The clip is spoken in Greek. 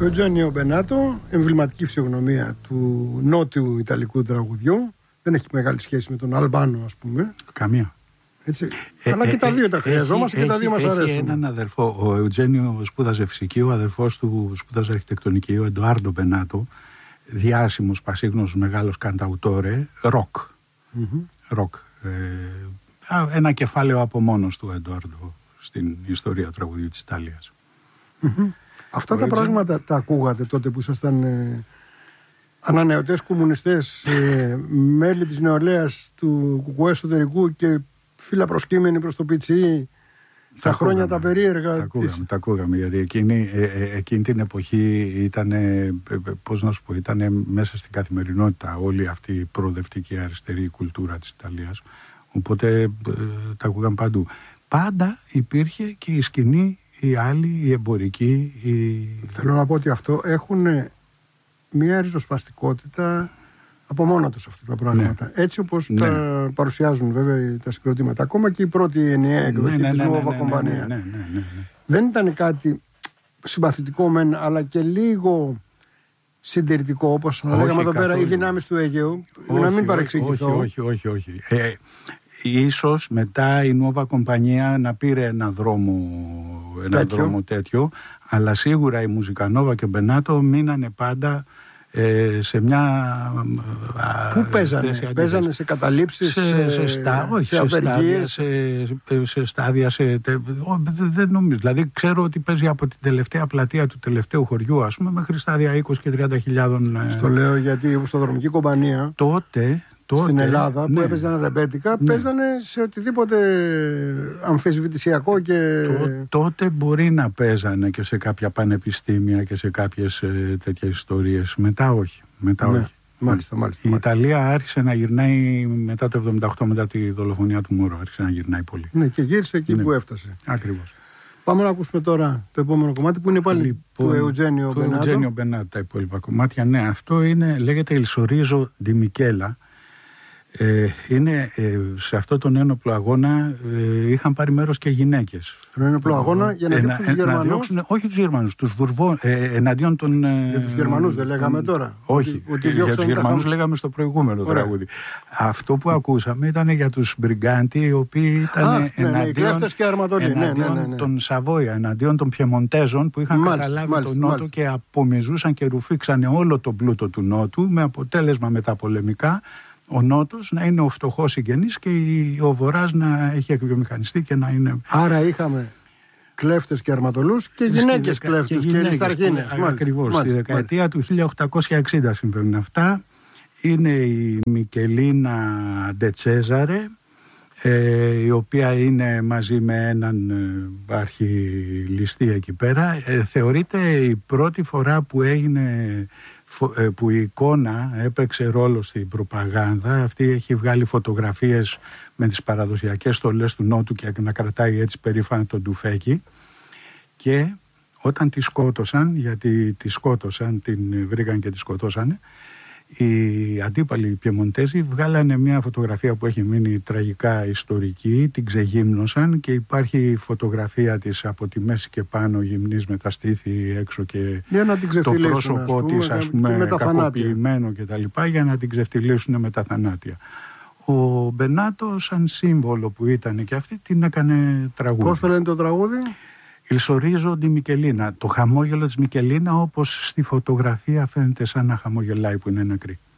Ο Εουτζένιο Μπενάτο, εμβληματική φυσιογνωμία του νότιου ιταλικού τραγουδιού. Δεν έχει μεγάλη σχέση με τον Αλμπάνο, ας πούμε. Καμία. Έτσι. Αλλά και τα δύο τα χρειαζόμαστε και τα δύο μας αρέσουν. Έχει έναν αδερφό. Ο Εουτζένιο σπούδαζε φυσική, ο αδερφός του σπούδαζε αρχιτεκτονική, ο Εντοάρντο Μπενάτο, διάσημος, πασίγνωσος, μεγάλος κανταουτόρε, ροκ. Ροκ. Ένα κεφάλαιο από μόνος του Εντοάρντο στην ιστορία του τραγουδιού της Ιταλίας. Αυτά τα πράγματα τα ακούγατε τότε που ήσασταν ανανεωτές κομμουνιστές, μέλη της νεολαίας του Κουκουέ εσωτερικού και φύλλα προσκύμενοι προς το ΠΙΤΣΙ, στα χρόνια τα περίεργα. Τα ακούγαμε, γιατί εκείνη την εποχή ήταν, πώς να σου πω, ήταν μέσα στην καθημερινότητα όλη αυτή η προοδευτική αριστερή κουλτούρα της Ιταλίας, οπότε τα ακούγαμε παντού. Πάντα υπήρχε και η σκηνή, η άλλη, η εμπορική. Θέλω να πω ότι αυτό έχουν μια ριζοσπαστικότητα από μόνα τους αυτά τα πράγματα. Ναι. Έτσι όπως τα παρουσιάζουν βέβαια τα συγκροτήματα. Ακόμα και η πρώτη ενιαία εκδοχή της Νόβα Κομπανία. Δεν ήταν κάτι συμπαθητικό μεν, αλλά και λίγο συντηρητικό, όπως λέγαμε εδώ πέρα, οι δυνάμεις του Αιγαίου. Να μην παρεξηγηθώ. Όχι. Ίσως μετά η Νόβα Κομπανία να πήρε ένα δρόμο τέτοιο, αλλά σίγουρα η Μουζικανόβα και ο Μπενάτο μείνανε πάντα σε μια. Πού παίζανε σε καταλήψεις, σε απεργίες, σε στάδια, δεν νομίζω. Δηλαδή ξέρω ότι παίζει από την τελευταία πλατεία του τελευταίου χωριού, ας πούμε, μέχρι στάδια 20 και 30.000. Στο λέω γιατί η Οπισθοδρομική Κομπανία τότε, στην Ελλάδα, που έπαιζαν ρεμπέτικα, παίζανε σε οτιδήποτε αμφισβητησιακό και. Τότε μπορεί να παίζανε και σε κάποια πανεπιστήμια και σε κάποιες τέτοιες ιστορίες. Μετά όχι. Μάλιστα. Η Ιταλία άρχισε να γυρνάει μετά το 1978, μετά τη δολοφονία του Μόρο. Άρχισε να γυρνάει πολύ. Ναι, και γύρισε εκεί που έφτασε. Ακριβώς. Πάμε να ακούσουμε τώρα το επόμενο κομμάτι που είναι πάλι του Εουτζένιο Μπενάτο. Τα υπόλοιπα κομμάτια. Ναι, αυτό λέγεται Il Sorriso di Michela. Είναι σε αυτό τον ένοπλο αγώνα είχαν πάρει μέρος και γυναίκες. Τον ένοπλο αγώνα για να διώξουν τους Γερμανούς. Όχι τους Γερμανούς, τους εναντίον των. Για τους Γερμανούς δεν λέγαμε τώρα. Όχι, για τους Γερμανούς λέγαμε στο προηγούμενο τραγούδι. Αυτό που ακούσαμε ήταν για τους Μπριγκάντι, οι οποίοι ήταν εναντίον των Σαβόια, εναντίον των Πιεμοντέζων που είχαν καταλάβει τον Νότο και απομυζούσαν και ρουφήξανε όλο τον πλούτο του Νότου, με αποτέλεσμα μεταπολεμικά ο Νότος να είναι ο φτωχός συγγενής και ο Βορράς να έχει εκβιομηχανιστεί και να είναι. Άρα είχαμε κλέφτες και αρματολούς και γυναίκες κλέφτες και λισταρχίνες. Ακριβώς. Στη δεκαετία του 1860 συμβαίνουν αυτά. Είναι η Μικελίνα Ντετσέζαρε, η οποία είναι μαζί με έναν αρχιλιστή εκεί πέρα. Θεωρείται η πρώτη φορά που η εικόνα έπαιξε ρόλο στην προπαγάνδα. Αυτή έχει βγάλει φωτογραφίες με τις παραδοσιακές στολές του Νότου και να κρατάει έτσι περήφανα τον τουφέκι. Και όταν τη σκότωσαν, γιατί τη σκότωσαν, την βρήκαν και τη σκοτώσανε, οι αντίπαλοι Πιεμοντέζοι βγάλανε μια φωτογραφία που έχει μείνει τραγικά ιστορική, την ξεγύμνωσαν και υπάρχει φωτογραφία της από τη μέση και πάνω γυμνής με τα στήθη έξω και το πρόσωπό της, ας πούμε, κακοποιημένο και τα λοιπά, για να την ξεφτυλίσουν με τα θανάτια. Ο Μπενάτο, σαν σύμβολο που ήταν και αυτή, την έκανε τραγούδι. Πώς το λένε το τραγούδι? Il sorriso di Michelina. Το χαμόγελο της Μικελίνα, όπως στη φωτογραφία φαίνεται σαν να χαμογελάει που είναι νεκρή.